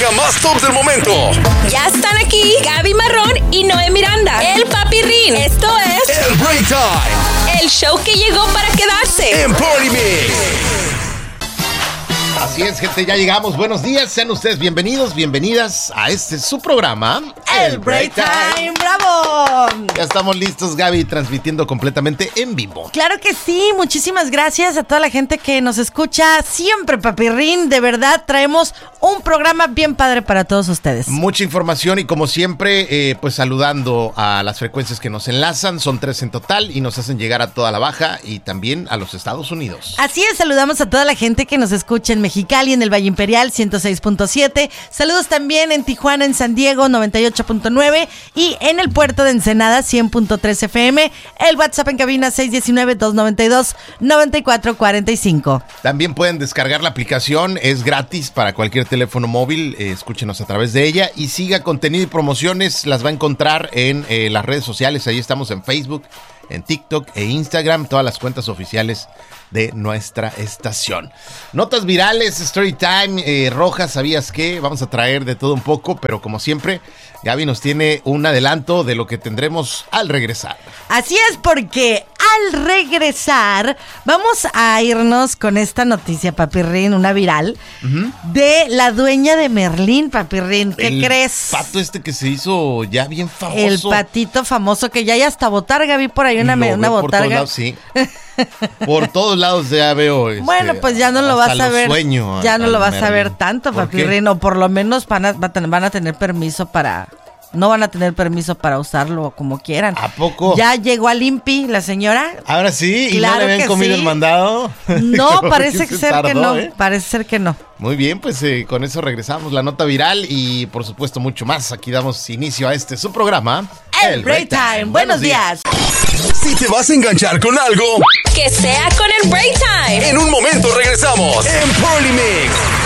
música más top del momento. Ya están aquí Gaby Marrón y Noé Miranda. El Papirrín. Esto es El Break Time. el show que llegó para quedarse. En Party Mix. Así es, gente, ya llegamos. Buenos días, sean ustedes bienvenidos, bienvenidas a su programa, El Break Time. ¡Bravo! Ya estamos listos, Gaby, transmitiendo completamente en vivo. Claro que sí, muchísimas gracias a toda la gente que nos escucha siempre, Papirrín. De verdad, traemos un programa bien padre para todos ustedes. Mucha información y como siempre, pues saludando a las frecuencias que nos enlazan. Son 3 en total y nos hacen llegar a toda la Baja y también a los Estados Unidos. Así es, saludamos a toda la gente que nos escucha en Mexicali, en el Valle Imperial 106.7. Saludos también en Tijuana, en San Diego 98.9 y en el puerto de Ensenada 100.3 FM. El WhatsApp en cabina 619-292-9445. También pueden descargar la aplicación, es gratis para cualquier teléfono móvil. Escúchenos a través de ella y siga contenido y promociones. Las va a encontrar en las redes sociales. Ahí estamos en Facebook, en TikTok e Instagram, todas las cuentas oficiales de nuestra estación. Notas virales, story time, Rojas, ¿sabías qué? Vamos a traer de todo un poco, pero como siempre, Gaby nos tiene un adelanto de lo que tendremos al regresar. Así es, porque al regresar vamos a irnos con esta noticia, Papirrín, una viral, de la dueña de Merlín, Papirrín. ¿Qué crees? El pato que se hizo ya bien famoso. El patito famoso que ya hay hasta botarga, vi por ahí una botarga. Por todos lados, sí. Por todos lados ya veo. Bueno, pues ya no lo vas a ver. Sueño ya no lo vas Merlín. a ver tanto, ¿Por Papirrín. qué? O por lo menos van a tener permiso para. No van a tener permiso para usarlo como quieran. ¿A poco? Ya llegó al INPI la señora. Ahora sí, ¿y Claro no le habían que comido sí. el mandado? No, ¿Por parece qué se ser que tardó, no. Parece ser que no. Muy bien, pues con eso regresamos la nota viral y por supuesto mucho más. Aquí damos inicio a su programa. El Break Time. Buenos días. Si te vas a enganchar con algo, Que sea con el Break Time. en un momento regresamos. En Party Mix.